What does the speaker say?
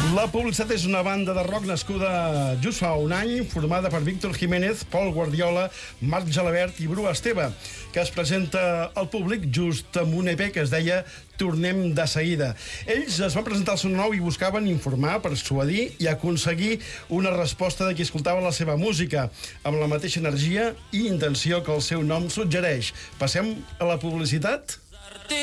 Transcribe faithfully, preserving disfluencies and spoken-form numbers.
La Publicitat és una banda de rock nascuda just fa un any, formada per Víctor Jiménez, Pol Guardiola, Marc Gelabert i Bru Esteve, que es presenta al públic just amb un E P que es deia Tornem de seguida. Ells es van presentar al seu nou i buscaven informar, persuadir i aconseguir una resposta de qui escoltava la seva música, amb la mateixa energia i intenció que el seu nom suggereix. Passem a la publicitat?